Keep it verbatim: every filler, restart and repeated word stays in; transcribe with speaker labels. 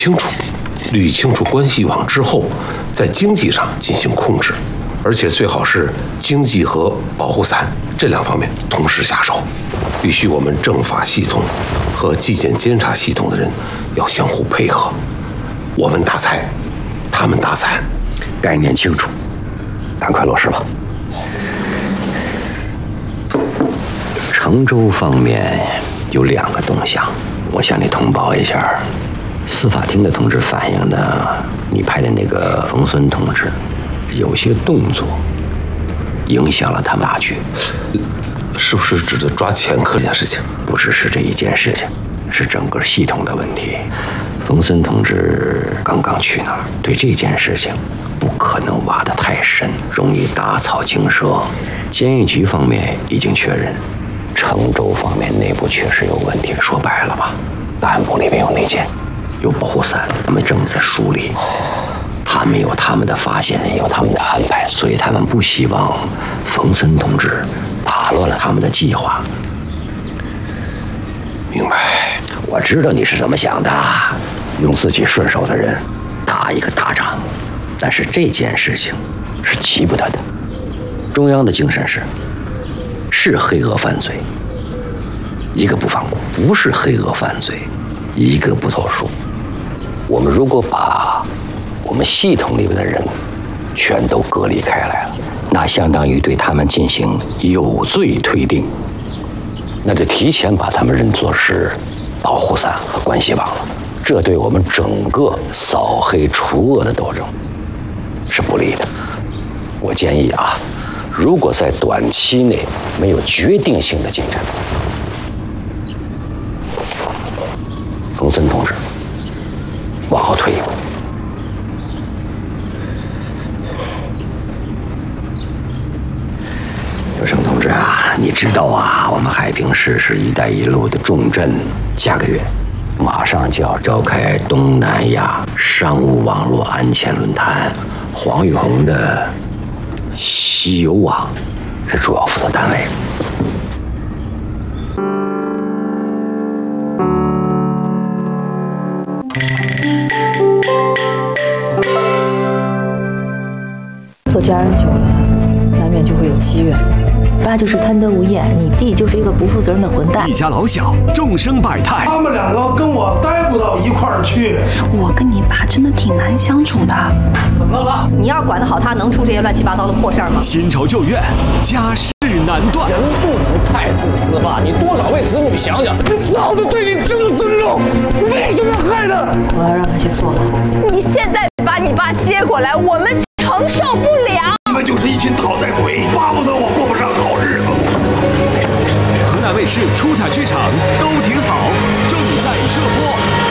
Speaker 1: 清楚，捋清楚关系网之后，在经济上进行控制，而且最好是经济和保护伞这两方面同时下手。必须我们政法系统和纪检监察系统的人要相互配合，我们打财，他们打伞。
Speaker 2: 概念清楚，赶快落实吧。成州方面有两个动向，我向你通报一下。司法厅的同志反映呢，你派的那个冯孙同志有些动作影响了他们大局。
Speaker 1: 是不是指的抓前科这件事情？
Speaker 2: 不只是这一件事情，是整个系统的问题。冯孙同志刚刚去那儿，对这件事情不可能挖得太深，容易打草惊蛇。监狱局方面已经确认，成州方面内部确实有问题。说白了吧，案部里面有内奸，有保护伞，他们正在梳理。他们有他们的发现，有他们的安排，所以他们不希望冯森同志打乱了他们的计划。
Speaker 1: 明白。
Speaker 2: 我知道你是怎么想的，用自己顺手的人打一个大仗，但是这件事情是急不得的。中央的精神是，是黑恶犯罪，一个不放过；不是黑恶犯罪，一个不走数。我们如果把我们系统里面的人全都隔离开来了，那相当于对他们进行有罪推定，那就提前把他们认作是保护伞和关系网了。这对我们整个扫黑除恶的斗争是不利的。我建议啊，如果在短期内没有决定性的进展，冯森同志往后退一步。有生同志啊，你知道啊，我们海平市是一带一路的重镇，下个月马上就要召开东南亚商务网络安全论坛，黄玉红的西游网是主要负责单位。
Speaker 3: 做家人久了，难免就会有积怨。
Speaker 4: 爸就是贪得无厌，你弟就是一个不负责任的混蛋。
Speaker 5: 一家老小，众生百态。
Speaker 6: 他们两个跟我待不到一块儿去。
Speaker 7: 我跟你爸真的挺难相处的。
Speaker 8: 怎么了？你要是管得好他，能出这些乱七八糟的破事儿吗？
Speaker 5: 新仇旧怨，家事难断。
Speaker 9: 人不能太自私吧？你多少为子女想想。你嫂子对你这么尊重，为什么害他？
Speaker 3: 我要让他去坐牢。
Speaker 10: 你现在把你爸接过来，我们承受不了。
Speaker 6: 你们就是一群讨债鬼，巴不得我过不上好日子。
Speaker 5: 河南卫视出彩剧场都挺好，正在热播。